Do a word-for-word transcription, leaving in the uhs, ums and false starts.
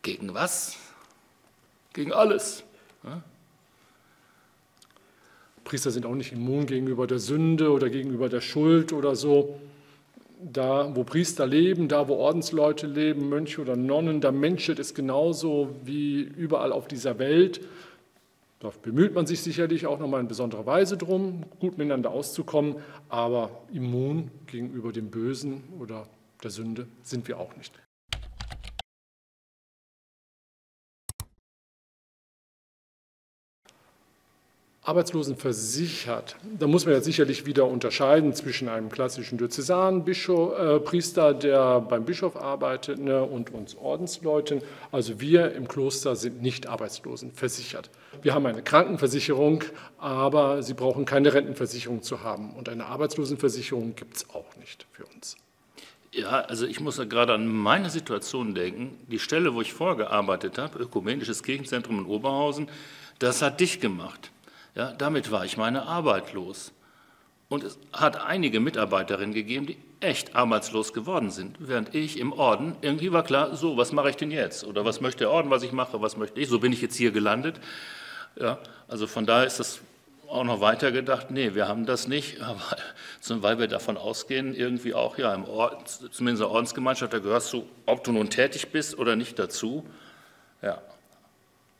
Gegen was? Gegen alles. Ja? Priester sind auch nicht immun gegenüber der Sünde oder gegenüber der Schuld oder so. Da, wo Priester leben, da, wo Ordensleute leben, Mönche oder Nonnen, da menschelt es genauso wie überall auf dieser Welt. Da bemüht man sich sicherlich auch nochmal in besonderer Weise drum, gut miteinander auszukommen, aber immun gegenüber dem Bösen oder der Sünde sind wir auch nicht. Arbeitslosenversichert, da muss man ja sicherlich wieder unterscheiden zwischen einem klassischen Diözesanpriester, der beim Bischof arbeitet, ne, und uns Ordensleuten. Also wir im Kloster sind nicht arbeitslosenversichert. Wir haben eine Krankenversicherung, aber Sie brauchen keine Rentenversicherung zu haben. Und eine Arbeitslosenversicherung gibt es auch nicht für uns. Ja, also ich muss ja gerade an meine Situation denken. Die Stelle, wo ich vorher gearbeitet habe, Ökumenisches Kirchenzentrum in Oberhausen, das hat dicht gemacht. Ja, damit war ich meine Arbeit los. Und es hat einige Mitarbeiterinnen gegeben, die echt arbeitslos geworden sind, während ich im Orden, irgendwie war klar, so, was mache ich denn jetzt? Oder was möchte der Orden, was ich mache, was möchte ich? So bin ich jetzt hier gelandet. Ja, also von daher ist das auch noch weiter gedacht, nee, wir haben das nicht, aber, weil wir davon ausgehen, irgendwie auch, ja, im Orden, zumindest in der Ordensgemeinschaft, da gehörst du, ob du nun tätig bist oder nicht dazu, ja.